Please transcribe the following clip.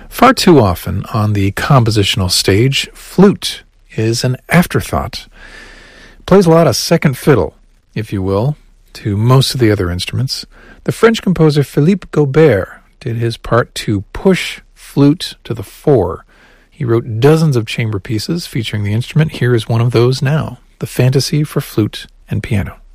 Far too often on the compositional stage, flute is an afterthought. It plays a lot of second fiddle, if you will, to most of the other instruments. The French composer Philippe Gaubert did his part to push flute to the fore. He wrote dozens of chamber pieces featuring the instrument. Here is one of those now, The Fantasy for Flute and Piano.